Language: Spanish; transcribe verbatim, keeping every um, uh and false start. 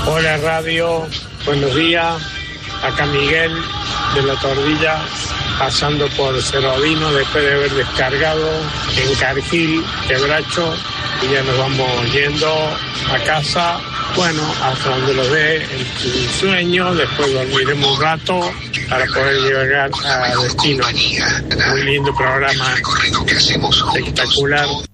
Hola radio, buenos días. Acá Miguel de La Tordilla, pasando por Cerrodino después de haber descargado en Cargill, Quebracho, y ya nos vamos yendo a casa. Bueno, hasta donde lo dé el sueño, después dormiremos un rato para poder llegar a destino. Muy lindo programa, espectacular.